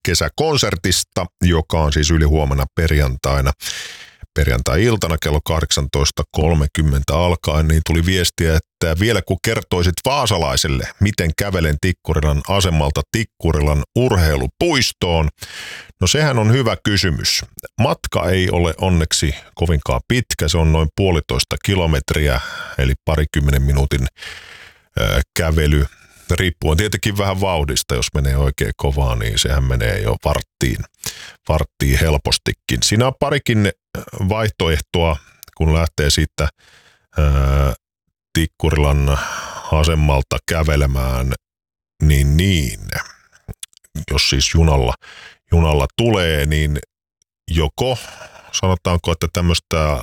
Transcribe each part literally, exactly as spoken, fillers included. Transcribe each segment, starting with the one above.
kesäkonsertista, joka on siis ylihuomenna perjantaina. Perjantai-iltana kello kahdeksantoista kolmekymmentä alkaen, niin tuli viestiä, että vielä kun kertoisit vaasalaiselle, miten kävelen Tikkurilan asemalta Tikkurilan urheilupuistoon. No sehän on hyvä kysymys. Matka ei ole onneksi kovinkaan pitkä, se on noin puolitoista kilometriä, eli parikymmenen minuutin ää, kävely. Riippuen tietenkin vähän vauhdista, jos menee oikein kovaa, niin sehän menee jo varttiin, varttiin helpostikin. Siinä on parikin vaihtoehtoa, kun lähtee siitä ää, Tikkurilan asemalta kävelemään, niin niin. Jos siis junalla, junalla tulee, niin joko sanotaanko, että tämmöistä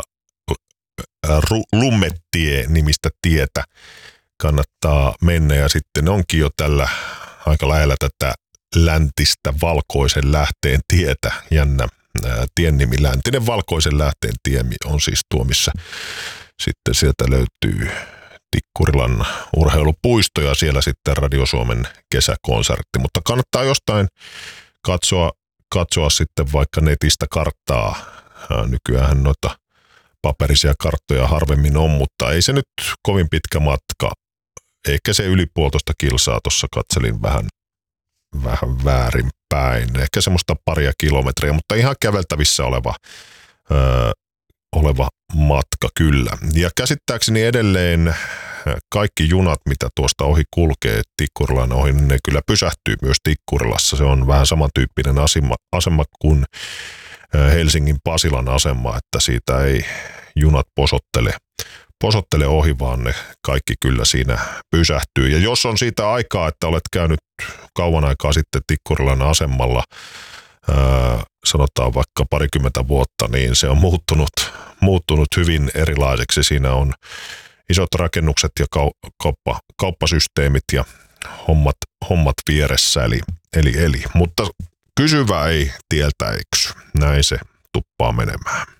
Lummettie-nimistä tietä kannattaa mennä ja sitten onkin jo tällä aika lähellä tätä läntistä Valkoisen lähteen tietä. Jännä ää, tien nimi, läntinen Valkoisen lähteen tie on siis tuo, missä sitten sieltä löytyy Tikkurilan urheilupuisto ja siellä sitten Radio Suomen kesäkonsertti. Mutta kannattaa jostain katsoa, katsoa sitten vaikka netistä karttaa. Ää, nykyään noita paperisia karttoja harvemmin on, mutta ei se nyt kovin pitkä matka. Ehkä se yli puolitoista kilsaa tuossa katselin vähän, vähän väärinpäin. Ehkä semmoista paria kilometriä, mutta ihan käveltävissä oleva, öö, oleva matka kyllä. Ja käsittääkseni edelleen kaikki junat, mitä tuosta ohi kulkee Tikkurilan ohi, niin ne kyllä pysähtyy myös Tikkurilassa. Se on vähän samantyyppinen asema, asema kuin Helsingin Pasilan asema, että siitä ei junat posottele, posottele ohi, vaan ne kaikki kyllä siinä pysähtyy. Ja jos on siitä aikaa, että olet käynyt kauan aikaa sitten Tikkurilan asemalla, ää, sanotaan vaikka parikymmentä vuotta, niin se on muuttunut, muuttunut hyvin erilaiseksi. Siinä on isot rakennukset ja kau- kauppa, kauppasysteemit ja hommat, hommat vieressä, eli, eli, eli. Mutta pysyvä ei tieltä eksy. Näin se tuppaa menemään.